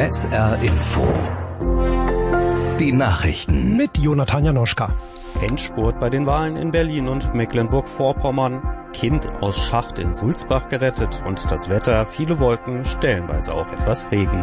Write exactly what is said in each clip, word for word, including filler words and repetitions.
S R Info. Die Nachrichten mit Jonathan Janoschka. Endspurt bei den Wahlen in Berlin und Mecklenburg-Vorpommern. Kind aus Schacht in Sulzbach gerettet und das Wetter, viele Wolken, stellenweise auch etwas Regen.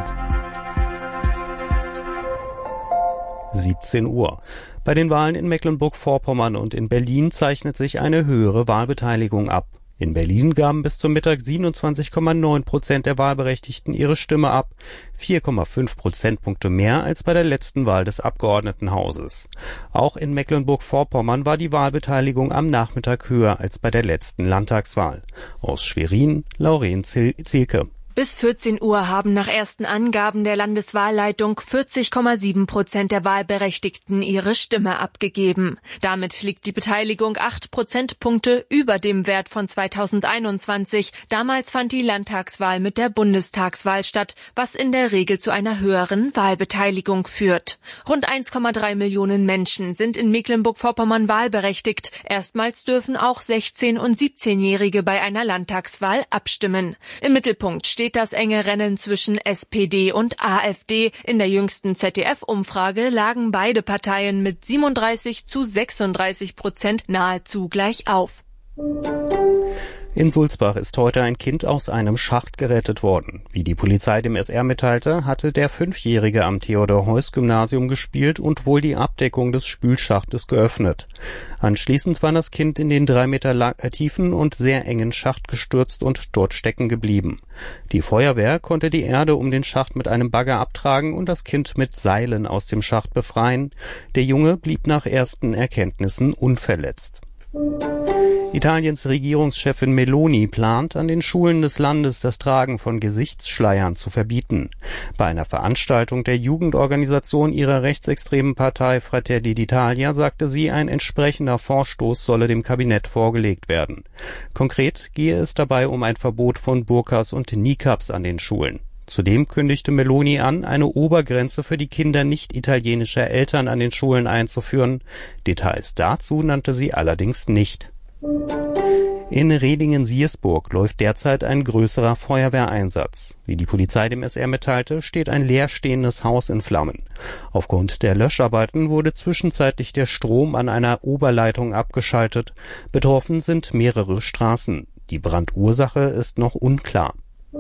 siebzehn Uhr. Bei den Wahlen in Mecklenburg-Vorpommern und in Berlin zeichnet sich eine höhere Wahlbeteiligung ab. In Berlin gaben bis zum Mittag siebenundzwanzig Komma neun Prozent der Wahlberechtigten ihre Stimme ab, vier Komma fünf Prozentpunkte mehr als bei der letzten Wahl des Abgeordnetenhauses. Auch in Mecklenburg-Vorpommern war die Wahlbeteiligung am Nachmittag höher als bei der letzten Landtagswahl. Aus Schwerin, Lauren Zielke. Bis vierzehn Uhr haben nach ersten Angaben der Landeswahlleitung vierzig Komma sieben Prozent der Wahlberechtigten ihre Stimme abgegeben. Damit liegt die Beteiligung acht Prozentpunkte über dem Wert von zweitausendeinundzwanzig. Damals fand die Landtagswahl mit der Bundestagswahl statt, was in der Regel zu einer höheren Wahlbeteiligung führt. Rund eins Komma drei Millionen Menschen sind in Mecklenburg-Vorpommern wahlberechtigt. Erstmals dürfen auch sechzehn- und siebzehnjährige bei einer Landtagswahl abstimmen. Im Mittelpunkt steht das enge Rennen zwischen S P D und AfD. In der jüngsten Z D F-Umfrage lagen beide Parteien mit siebenunddreißig zu sechsunddreißig Prozent nahezu gleich auf. In Sulzbach ist heute ein Kind aus einem Schacht gerettet worden. Wie die Polizei dem S R mitteilte, hatte der Fünfjährige am Theodor-Heuss-Gymnasium gespielt und wohl die Abdeckung des Spülschachtes geöffnet. Anschließend war das Kind in den drei Meter lang, äh, tiefen und sehr engen Schacht gestürzt und dort stecken geblieben. Die Feuerwehr konnte die Erde um den Schacht mit einem Bagger abtragen und das Kind mit Seilen aus dem Schacht befreien. Der Junge blieb nach ersten Erkenntnissen unverletzt. Italiens Regierungschefin Meloni plant, an den Schulen des Landes das Tragen von Gesichtsschleiern zu verbieten. Bei einer Veranstaltung der Jugendorganisation ihrer rechtsextremen Partei Fratelli d'Italia sagte sie, ein entsprechender Vorstoß solle dem Kabinett vorgelegt werden. Konkret gehe es dabei um ein Verbot von Burkas und Niqabs an den Schulen. Zudem kündigte Meloni an, eine Obergrenze für die Kinder nicht italienischer Eltern an den Schulen einzuführen. Details dazu nannte sie allerdings nicht. In Redingen-Siersburg läuft derzeit ein größerer Feuerwehreinsatz. Wie die Polizei dem S R mitteilte, steht ein leerstehendes Haus in Flammen. Aufgrund der Löscharbeiten wurde zwischenzeitlich der Strom an einer Oberleitung abgeschaltet. Betroffen sind mehrere Straßen. Die Brandursache ist noch unklar.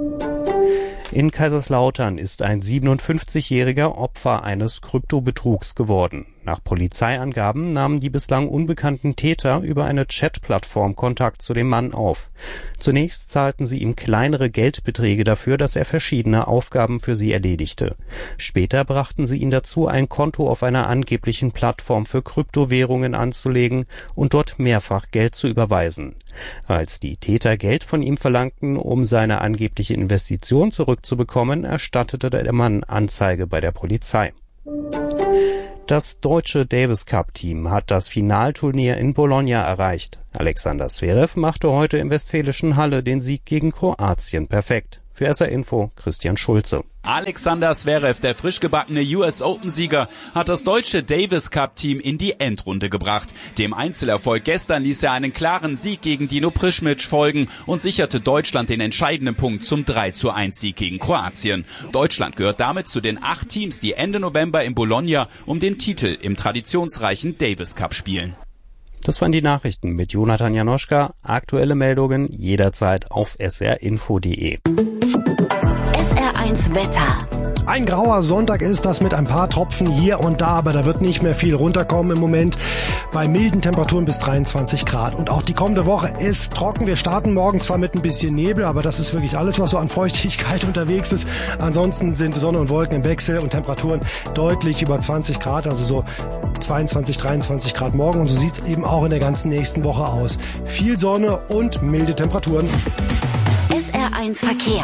In Kaiserslautern ist ein siebenundfünfzigjähriger Opfer eines Kryptobetrugs geworden. Nach Polizeiangaben nahmen die bislang unbekannten Täter über eine Chatplattform Kontakt zu dem Mann auf. Zunächst zahlten sie ihm kleinere Geldbeträge dafür, dass er verschiedene Aufgaben für sie erledigte. Später brachten sie ihn dazu, ein Konto auf einer angeblichen Plattform für Kryptowährungen anzulegen und dort mehrfach Geld zu überweisen. Als die Täter Geld von ihm verlangten, um seine angebliche Investition zurückzubekommen, erstattete der Mann Anzeige bei der Polizei. Das deutsche Davis-Cup-Team hat das Finalturnier in Bologna erreicht. Alexander Zverev machte heute im westfälischen Halle den Sieg gegen Kroatien perfekt. Für S R Info Christian Schulze. Alexander Zverev, der frisch gebackene U S Open-Sieger, hat das deutsche Davis-Cup-Team in die Endrunde gebracht. Dem Einzelerfolg gestern ließ er einen klaren Sieg gegen Dino Prischmic folgen und sicherte Deutschland den entscheidenden Punkt zum drei zu eins Sieg gegen Kroatien. Deutschland gehört damit zu den acht Teams, die Ende November in Bologna um den Titel im traditionsreichen Davis-Cup spielen. Das waren die Nachrichten mit Jonathan Janoschka. Aktuelle Meldungen jederzeit auf s r info punkt d e. S R eins Wetter. Ein grauer Sonntag ist das mit ein paar Tropfen hier und da, aber da wird nicht mehr viel runterkommen im Moment. Bei milden Temperaturen bis dreiundzwanzig Grad. Und auch die kommende Woche ist trocken. Wir starten morgen zwar mit ein bisschen Nebel, aber das ist wirklich alles, was so an Feuchtigkeit unterwegs ist. Ansonsten sind Sonne und Wolken im Wechsel und Temperaturen deutlich über zwanzig Grad, also so zweiundzwanzig, dreiundzwanzig Grad morgen. Und so sieht es eben auch in der ganzen nächsten Woche aus. Viel Sonne und milde Temperaturen. S R eins Verkehr.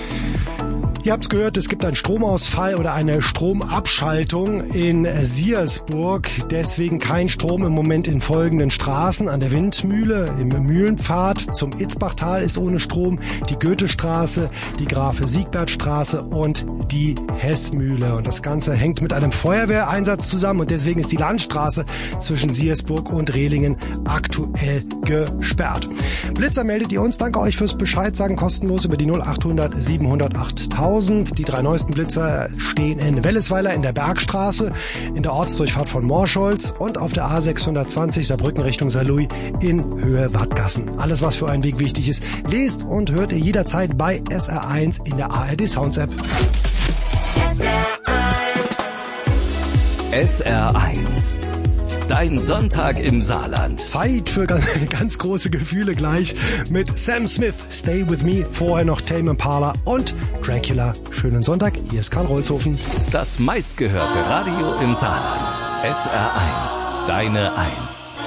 Ihr habt's gehört, es gibt einen Stromausfall oder eine Stromabschaltung in Siersburg. Deswegen kein Strom im Moment in folgenden Straßen. An der Windmühle, im Mühlenpfad, zum Itzbachtal ist ohne Strom, die Goethestraße, die Grafe-Siegbert-Straße und die Hessmühle. Und das Ganze hängt mit einem Feuerwehreinsatz zusammen und deswegen ist die Landstraße zwischen Siersburg und Rehlingen aktuell gesperrt. Blitzer meldet ihr uns. Danke euch fürs Bescheid sagen, kostenlos über die null achthundert siebenhundertacht tausend. tausend. Die drei neuesten Blitzer stehen in Wellesweiler in der Bergstraße, in der Ortsdurchfahrt von Morscholz und auf der A sechshundertzwanzig Saarbrücken Richtung Saarlouis in Höhe Wadgassen. Alles, was für einen Weg wichtig ist, lest und hört ihr jederzeit bei S R eins in der A R D Sounds App. S R eins. Dein Sonntag im Saarland. Zeit für ganz, ganz große Gefühle gleich mit Sam Smith, Stay With Me, vorher noch Tame Impala und Dracula. Schönen Sonntag, hier ist Karl Rolzhofen. Das meistgehörte Radio im Saarland. S R eins, deine Eins.